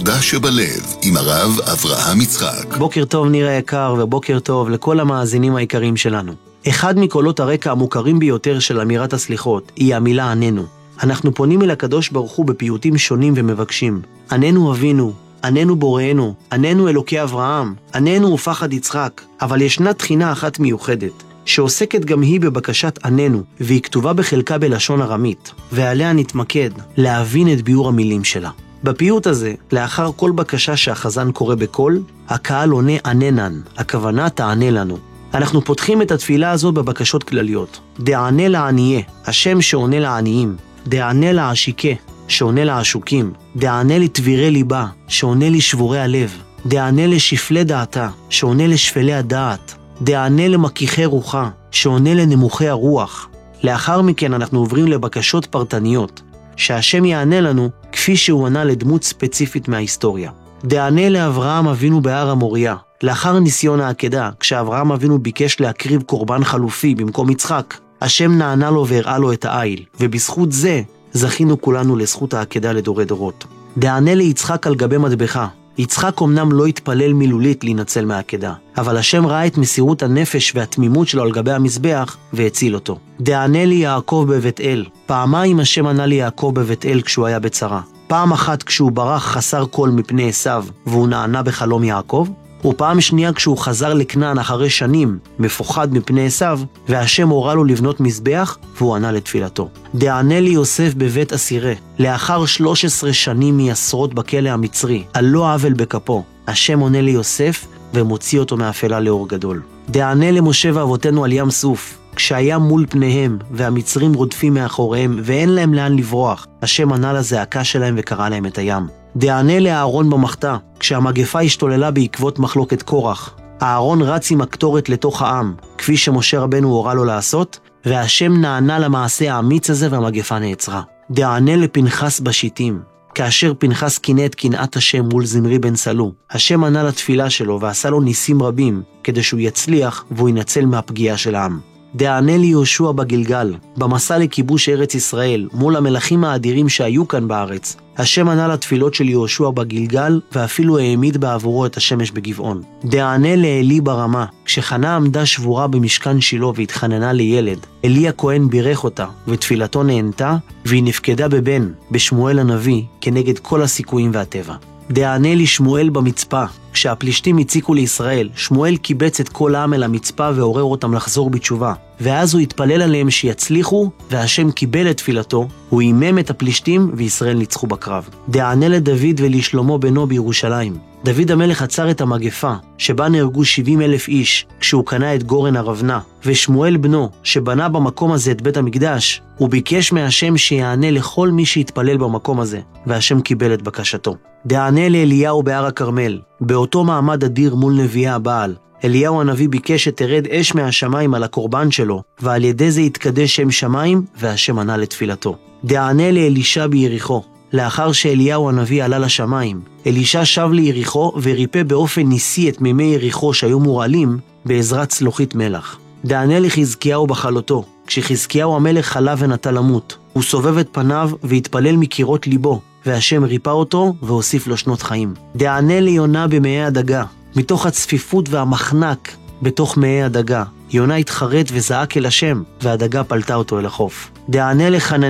תודה שבלב עם הרב אברהם יצחק. בוקר טוב ניר היקר ובוקר טוב לכל המאזינים היקרים שלנו. אחד מקולות הרקע המוכרים ביותר של אמירת הסליחות היא המילה עננו. אנחנו פונים אל הקדוש ברוך הוא בפיוטים שונים ומבקשים: עננו אבינו, עננו בוראנו, עננו אלוקי אברהם, עננו ופחד יצחק. אבל ישנה תחינה אחת מיוחדת שעוסקת גם היא בבקשת עננו, והיא כתובה בחלקה בלשון ארמית, ועליה נתמקד להבין את ביאור המילים שלה. בפיוט הזה, לאחר כל בקשה שהחזן קורא בקול, הקהל עונה עננן, הכוונה תענה לנו. אנחנו פותחים את התפילה הזו בבקשות כלליות. דענה לעניה, השם שעונה לעניים. דענה לעשיקה, שעונה לעשוקים. דענה לתבירי ליבה, שעונה לשבורי הלב. דענה לשפלי דעתה, שעונה לשפלי הדעת. דענה למכיחי רוחה, שעונה לנמוכי הרוח. לאחר מכן אנחנו עוברים לבקשות פרטניות, שהשם יענה לנו כפי שהוא ענה לדמות ספציפית מההיסטוריה. דענה לאברהם אבינו בהר המוריה, לאחר ניסיון העקדה, כשאברהם אבינו ביקש להקריב קורבן חלופי במקום יצחק, השם נענה לו והראה לו את העיל, ובזכות זה זכינו כולנו לזכות העקדה לדורי דורות. דענה ליצחק על גבי מטבחה. יצחק אמנם לא התפלל מילולית להינצל מהעקדה, אבל השם ראה את מסירות הנפש והתמימות שלו על גבי המזבח והציל אותו. דענה לי יעקב בבית אל. פעמיים השם ענה לי יעקב בבית אל כשהוא היה בצרה. פעם אחת כשהוא ברח חסר קול מפני עשיו והוא נענה בחלום יעקב, ופעם שנייה כשהוא חזר לכנען אחרי שנים מפוחד מפני עשיו, והשם הורה לו לבנות מזבח והוא ענה לתפילתו. דענה לי יוסף בבית אסירה. לאחר 13 שנים מעשרות בכלא המצרי, על לא עוול בכפו, השם עונה לי יוסף ומוציא אותו מאפלה לאור גדול. דענה למשה ואבותינו על ים סוף, כשהיה מול פניהם והמצרים רודפים מאחוריהם ואין להם לאן לברוח, השם ענה לזעקה שלהם וקרא להם את הים. דענה לאהרון במחתה, כשהמגפה השתוללה בעקבות מחלוקת קורח. אהרון רץ עם הקטורת לתוך העם, כפי שמשה רבנו הורה לו לעשות, והשם נענה למעשה האמיץ הזה והמגפה נעצרה. דענה לפנחס בשיטים, כאשר פנחס קינא את קנאת השם מול זמרי בן סלו, השם ענה לתפילה שלו ועשה לו ניסים רבים, כדי שהוא יצליח והוא ינצל מהפגיעה של העם. דענה לי יהושע בגלגל, במסע לכיבוש ארץ ישראל, מול המלכים האדירים שהיו כאן בארץ. השם ענה לתפילות של יהושע בגלגל, ואפילו העמיד בעבורו את השמש בגבעון. דענה לאלי ברמה, כשחנה עמדה שבורה במשכן שילה והתחננה לילד, אלי הכהן בירך אותה, ותפילתו נענתה, והיא נפקדה בבן, בשמואל הנביא, כנגד כל הסיכויים והטבע. דענה לי שמואל במצפה, כשהפלישתים הציקו לישראל, שמואל קיבץ את כל העם אל המצפה ועורר אותם לחזור בתשובה. ואז הוא התפלל עליהם שיצליחו, והשם קיבל את תפילתו, הוא אימם את הפלישתים וישראל ניצחו בקרב. דענה לדוד ולשלמה בנו בירושלים. דוד המלך עצר את המגפה, שבה נהרגו 70,000 איש, כשהוא קנה את גורן הרבנה, ושמואל בנו, שבנה במקום הזה את בית המקדש, הוא ביקש מהשם שיענה לכל מי שהתפלל במקום הזה, והשם קיבל את בקשתו. דענה לאליהו בהר הכרמל, באותו מעמד אדיר מול נביאי הבעל. אליהו הנביא ביקש שתרד אש מהשמיים על הקורבן שלו, ועל ידי זה יתקדש שם שמיים, והשם ענה לתפילתו. דענה לאלישע ביריחו. לאחר שאליהו הנביא עלה לשמיים, אלישע שב ליריחו וריפא באופן ניסי את מימי יריחו שהיו מורעלים בעזרת צלוחית מלח. דענה לחזקיהו בחלותו. כשחזקיהו המלך חלה ונטה למות, הוא סובב את פניו והתפלל מקירות ליבו, והשם ריפא אותו והוסיף לו שנות חיים. דענה ליונה במאי הדגה. מתוך הצפיפות והמחנק בתוך מאי הדגה, יונה התחרט וזעק אל השם, והדגה פלטה אותו אל החוף. דענה לחנניה